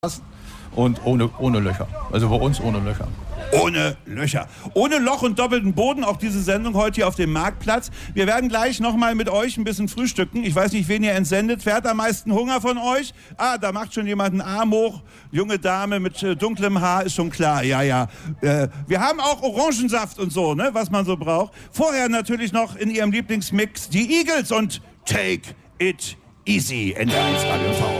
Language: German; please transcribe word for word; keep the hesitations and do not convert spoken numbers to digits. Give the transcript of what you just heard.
Und ohne, ohne Löcher. Also bei uns ohne Löcher. Ohne Löcher. Ohne Loch und doppelten Boden, auch diese Sendung heute hier auf dem Marktplatz. Wir werden gleich nochmal mit euch ein bisschen frühstücken. Ich weiß nicht, wen ihr entsendet. Wer hat am meisten Hunger von euch? Ah, da macht schon jemand einen Arm hoch. Junge Dame mit äh, dunklem Haar, ist schon klar. Ja, ja. Äh, wir haben auch Orangensaft und so, ne, was man so braucht. Vorher natürlich noch in ihrem Lieblingsmix die Eagles und Take It Easy. N D R eins Radio V.